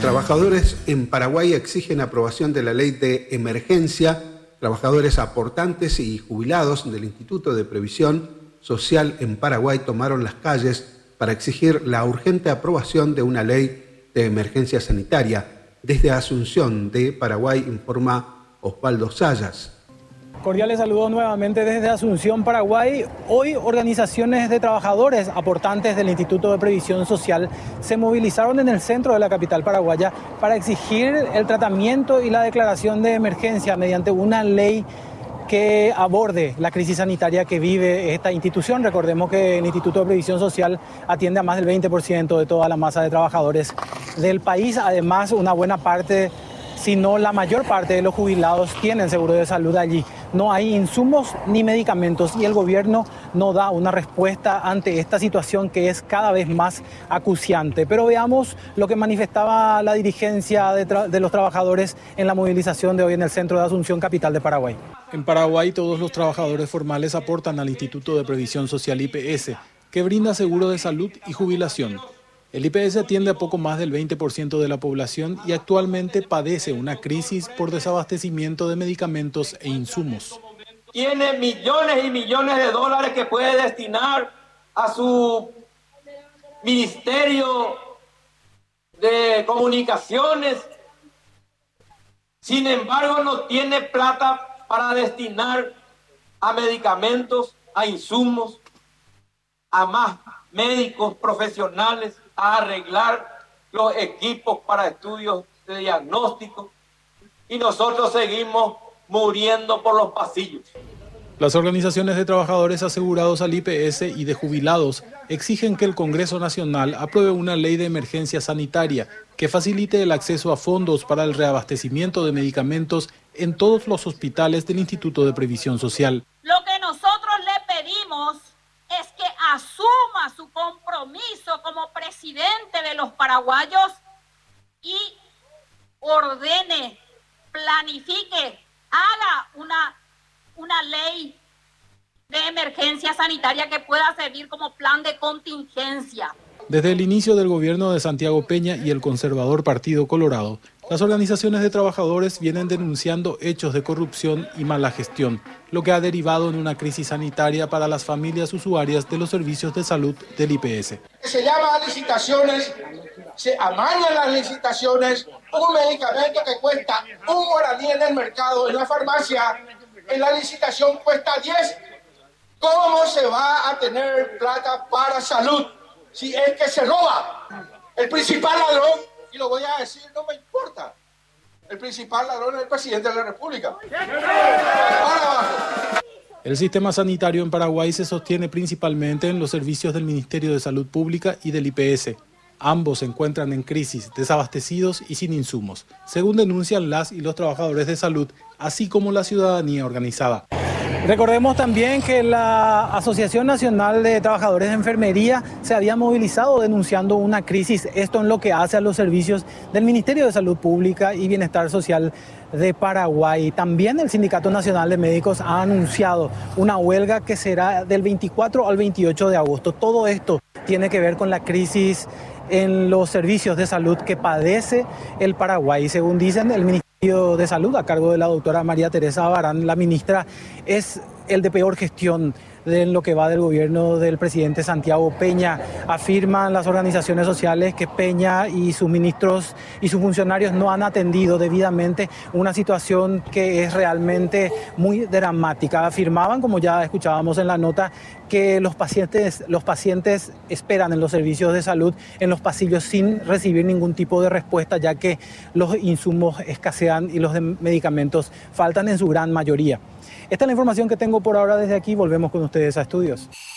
Trabajadores en Paraguay exigen aprobación de la ley de emergencia. Trabajadores aportantes y jubilados del Instituto de Previsión Social en Paraguay tomaron las calles para exigir la urgente aprobación de una ley de emergencia sanitaria. Desde Asunción de Paraguay informa Osvaldo Sayas. Cordiales saludos nuevamente desde Asunción, Paraguay. Hoy organizaciones de trabajadores aportantes del Instituto de Previsión Social se movilizaron en el centro de la capital paraguaya para exigir el tratamiento y la declaración de emergencia mediante una ley que aborde la crisis sanitaria que vive esta institución. Recordemos que el Instituto de Previsión Social atiende a más del 20% de toda la masa de trabajadores del país. Además, una buena parte, si no la mayor parte de los jubilados tienen seguro de salud allí. No hay insumos ni medicamentos y el gobierno no da una respuesta ante esta situación que es cada vez más acuciante. Pero veamos lo que manifestaba la dirigencia de los trabajadores en la movilización de hoy en el centro de Asunción, capital de Paraguay. En Paraguay todos los trabajadores formales aportan al Instituto de Previsión Social IPS, que brinda seguro de salud y jubilación. El IPS atiende a poco más del 20% de la población y actualmente padece una crisis por desabastecimiento de medicamentos e insumos. Tiene millones y millones de dólares que puede destinar a su Ministerio de Comunicaciones. Sin embargo, no tiene plata para destinar a medicamentos, a insumos, a más médicos profesionales, a arreglar los equipos para estudios de diagnóstico, y nosotros seguimos muriendo por los pasillos. Las organizaciones de trabajadores asegurados al IPS y de jubilados exigen que el Congreso Nacional apruebe una ley de emergencia sanitaria que facilite el acceso a fondos para el reabastecimiento de medicamentos en todos los hospitales del Instituto de Previsión Social. Lo que nosotros le pedimos es que asuma su compromiso como presidente de los paraguayos y ordene, planifique, haga una ley de emergencia sanitaria que pueda servir como plan de contingencia. Desde el inicio del gobierno de Santiago Peña y el conservador Partido Colorado, las organizaciones de trabajadores vienen denunciando hechos de corrupción y mala gestión, lo que ha derivado en una crisis sanitaria para las familias usuarias de los servicios de salud del IPS. Se llama licitaciones, se amañan las licitaciones, un medicamento que cuesta un guaraní en el mercado, en la farmacia, en la licitación cuesta 10. ¿Cómo se va a tener plata para salud si es que se roba? El principal ladrón, y lo voy a decir, no me importa, el principal ladrón es el presidente de la República. Para abajo. El sistema sanitario en Paraguay se sostiene principalmente en los servicios del Ministerio de Salud Pública y del IPS. Ambos se encuentran en crisis, desabastecidos y sin insumos, según denuncian las y los trabajadores de salud, así como la ciudadanía organizada. Recordemos también que la Asociación Nacional de Trabajadores de Enfermería se había movilizado denunciando una crisis, esto en lo que hace a los servicios del Ministerio de Salud Pública y Bienestar Social de Paraguay. También el Sindicato Nacional de Médicos ha anunciado una huelga que será del 24 al 28 de agosto. Todo esto tiene que ver con la crisis en los servicios de salud que padece el Paraguay. Según dicen, el Ministerio de Salud, a cargo de la doctora María Teresa Barán, la ministra, es el de peor gestión de lo que va del gobierno del presidente Santiago Peña. Afirman las organizaciones sociales que Peña y sus ministros y sus funcionarios no han atendido debidamente una situación que es realmente muy dramática. Afirmaban, como ya escuchábamos en la nota, que los pacientes esperan en los servicios de salud, en los pasillos, sin recibir ningún tipo de respuesta, ya que los insumos escasean y los medicamentos faltan en su gran mayoría. Esta es la información que tengo por ahora desde aquí. Volvemos con ustedes a estudios.